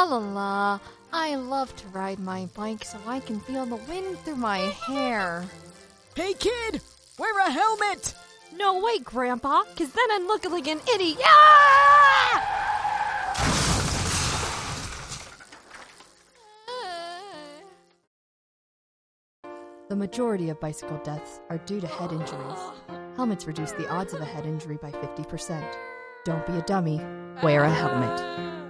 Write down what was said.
la la. I love to ride my bike so I can feel the wind through my hair. Hey kid, wear a helmet! No way, Grandpa, because then I'd look like an idiot. Ah! The majority of bicycle deaths are due to head injuries. Helmets reduce the odds of a head injury by 50%. Don't be a dummy. Wear a helmet.